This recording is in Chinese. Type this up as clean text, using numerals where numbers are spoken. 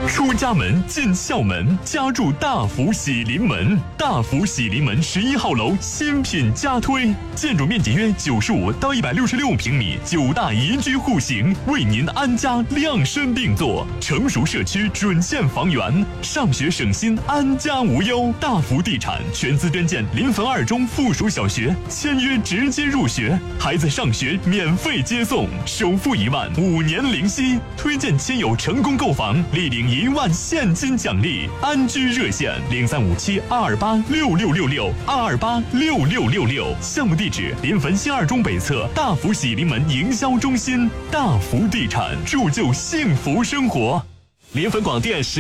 出家门进校门，家住大福喜临门。大福喜临门11号楼新品加推，建筑面积约95到166平米，9大宜居户型，为您安家量身定做。成熟社区准线房源，上学省心，安家无忧。大福地产全资捐建临汾2中附属小学，签约直接入学，孩子上学免费接送，首付1万，5年零息。推荐亲友成功购房，立领1万现金奖励。安居热线0357-228-6666，228-6666。项目地址：临汾新2中北侧大福喜临门营销中心。大福地产，铸就幸福生活。临汾广电